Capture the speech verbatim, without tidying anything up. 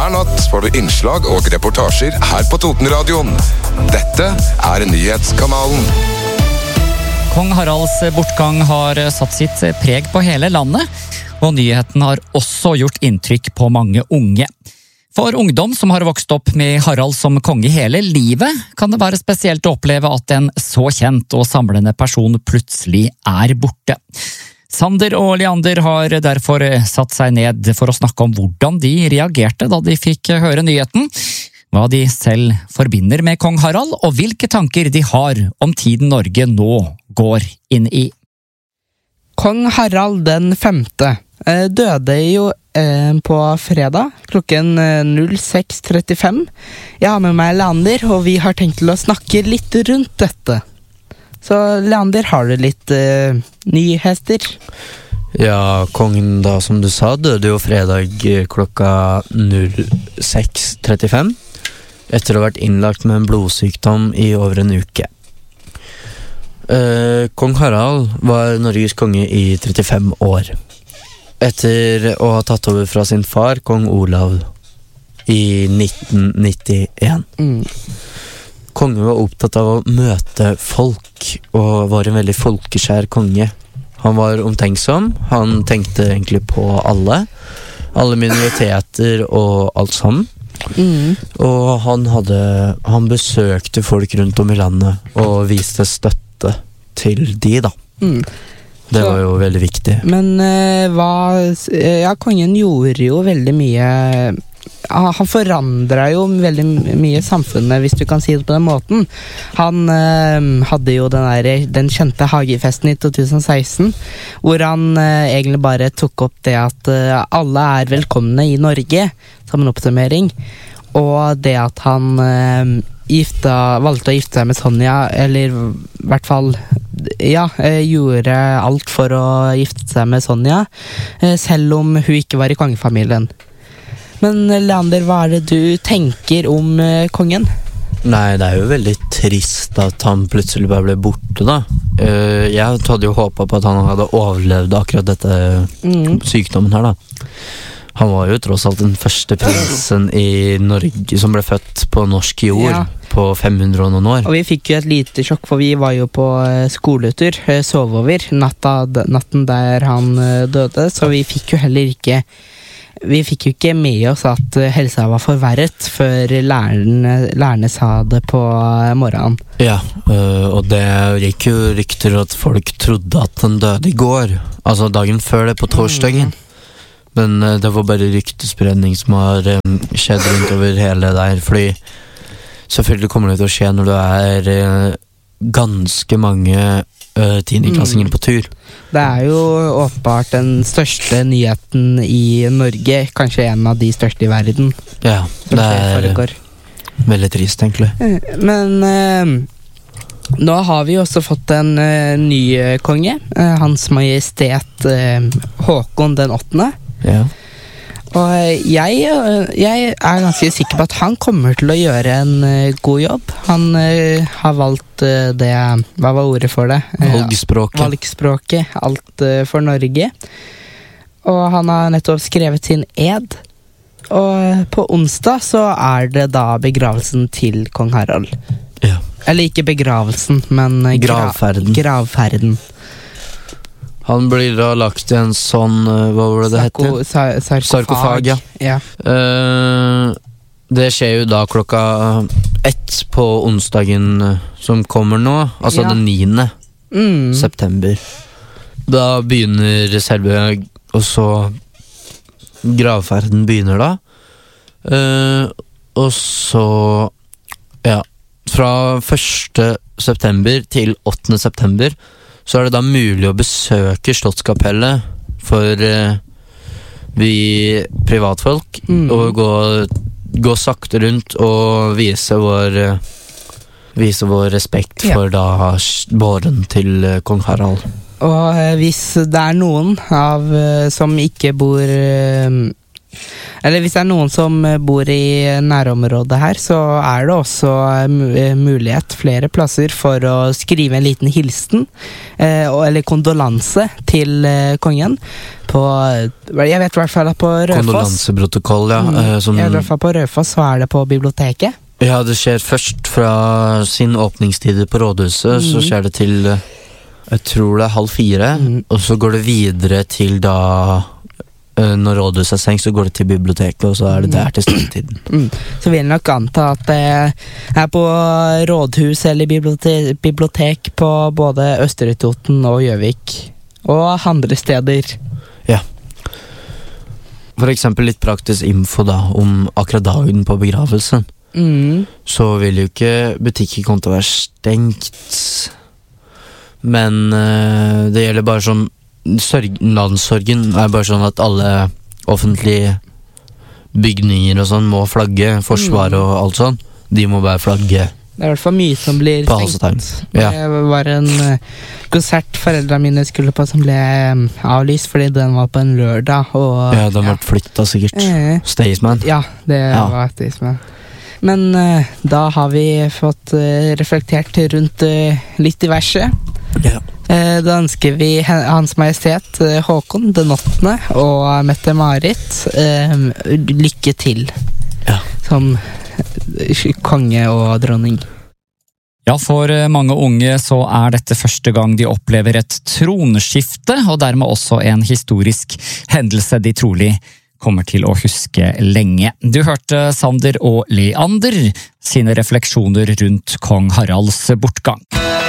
Hver natt får du innslag og reportasjer her på Totenradioen. Dette er Nyhetskanalen. Kong Haralds bortgang har satt sitt preg på hele landet, og nyheten har også gjort inntrykk på mange unge. For ungdom som har vokst opp med Harald som konge hele livet, kan det være spesielt å oppleve at en så kjent og samlende person plutselig er borte. Sander og Leander har derfor satt seg ned for å snakke om hvordan de reagerte da de fikk høre nyheten, hva de selv forbinder med kong Harald, og hvilke tanker de har om tiden Norge nå går inn i. Kong Harald den femte døde jo på fredag klokken null seks trettifem. Jeg har med meg Leander, og vi har tenkt til å snakke litt rundt dette. Så Leander, har du litt uh, nyhester? Ja, kongen da, som du sa, døde jo fredag klokka null seks trettifem, etter å ha vært innlagt med en blodsykdom i over en uke. Uh, Kong Harald var Norges konge i trettifem år, etter å ha tatt over fra sin far, kong Olav, i nitten nittien. Mm. Kongen var opptatt av å møte folk, og var en veldig folkeskjær konge. Han var omtenksom, han tenkte egentlig på alle, alle minoriteter og alt sammen. Mm. Og han hadde, han besøkte folk rundt om i landet, og viste støtte til de da. Mm. Det var jo veldig viktig. Men uh, hva, ja, kongen gjorde jo veldig mye, han forandret jo veldig mye samfunnet, hvis du kan si det på den måten. Han uh, hadde jo den, der, den kjente hagefesten i to tusen seksten, hvor han uh, egentlig bare tok opp det at uh, alle er velkomne i Norge, som en oppsummering, og det at han uh, gifta, valgte å gifte seg med Sonja, eller i hvert fall ja, gjorde alt for å gifte seg med Sonja, selv om hun ikke var i kongefamilien. Men Leander, hva er det du tenker om kongen? Nei, det er jo veldig trist at han plutselig bare ble borte da. Jeg hadde jo håpet på at han hadde overlevd akkurat dette mm. sykdommen her da. Han var jo tross alt den første prinsen i Norge som ble født på norsk jord, ja. På fem hundre og noen år. Og vi fikk jo et lite sjokk, for vi var jo på skoletur, sov over natta, natten der han døde, så vi fikk jo heller ikke, vi fikk jo ikke med oss at helsa var forverret før lærerne, lærerne sa det på morgenen. Ja, og det gikk jo rykter at folk trodde at han døde i går, altså dagen før det, på torsdagen. Mm. Men uh, det var bare ryktespredning som har um, skjedd rundt over hele der, fordi selvfølgelig kommer det til å skje når du er uh, ganske mange uh, tiendeklassinger mm. på tur. Det er jo åpenbart den største nyheten i Norge, kanskje en av de største i verden. Ja, det er veldig trist egentlig. Men uh, nå har vi også fått en uh, ny konge, uh, Hans Majestet uh, Håkon den åttende. Ja. Og jeg, jeg er ganske sikker på at han kommer til å gjøre en uh, god jobb. Han uh, har valgt uh, det, hva var ordet for det? Valgspråket. Valgspråket, alt uh, for Norge. Og han har nettopp skrevet sin ed. Og på onsdag så er det da begravelsen til kong Harald. Ja. Eller ikke begravelsen, men uh, gravferden. Gra- gravferden. Han blir da lagt i en sånn, hva var det det Sarko, heter? Sar- sarkofag. Sarkofag, ja. Ja. Uh, det skjer jo da klokka ett på onsdagen som kommer nå, altså ja. Den niende mm. september. Da begynner selve, og så gravferden begynner da. Uh, og så, ja, fra første september til åttende september, så er det da mulig å besøke Slottskapellet for uh, vi privatfolk, mm. og gå, gå sakte rundt og vise vår, uh, vise vår respekt ja. For da båren til uh, kong Harald. Og uh, hvis det er noen av uh, som ikke bor uh, Eller hvis det er noen som bor i nærområdet her, så er det også mulighet flere plasser for å skrive en liten hilsen, eller kondolanse til kongen. På, jeg vet i hvert fall at på Raufoss Kondolanseprotokoll, ja. Mm, som, I hvert fall på Raufoss så er det på biblioteket. Ja, det skjer først fra sin åpningstid på rådhuset, mm. så skjer det til, jeg tror det er halv fire, mm. og så går det videre til da, når rådhuset er stengt, så går det til biblioteket, og så er det der til stundtiden. Mm. Så vil jeg nok anta at det er på rådhus eller bibliotek, bibliotek på både Østre Toten og Gjøvik, og andre steder. Ja. For eksempel litt praktisk info da, om akkurat dagen på begravelsen. Mm. Så vil jo ikke butikker komme til å være stengt, men uh, det gjelder bare sånn sørg, landssorgen er bare sånn at alle offentlige bygninger og sånn må flagge, forsvar og alt sånn, de må bare flagge. Det er i hvert fall mye som blir stengt. Ja. Det var en uh, konsert foreldrene mine skulle på som ble um, avlyst fordi den var på en lørdag og, ja, den ble ja. flyttet sikkert eh. Staysman. Ja, det ja. var Staysman. Men uh, da har vi fått uh, reflektert rundt uh, litt diverse. Ja. Uh, da ønsker vi Hans Majestet uh, Håkon den åttende og Mette-Marit uh, lykke til ja. som uh, konge og dronning. Ja, for mange unge så er dette første gang de opplever et tronskifte, og dermed også en historisk hendelse de trolig kommer til å huske lenge. Du hørte Sander og Leander sine refleksjoner rundt kong Haralds bortgang.